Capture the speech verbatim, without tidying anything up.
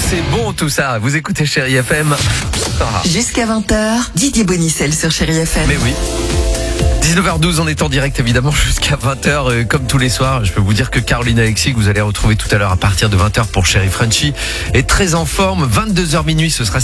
c'est bon tout ça. Vous écoutez Chérie F M. Ah. Jusqu'à vingt heures, Didier Bonicel sur Chérie F M. Mais oui. dix-neuf heures douze, on est en direct évidemment jusqu'à vingt heures euh, comme tous les soirs. Je peux vous dire que Caroline Alexis, que vous allez retrouver tout à l'heure à partir de vingt heures pour Chérie Frenchy, est très en forme. vingt-deux heures minuit, ce sera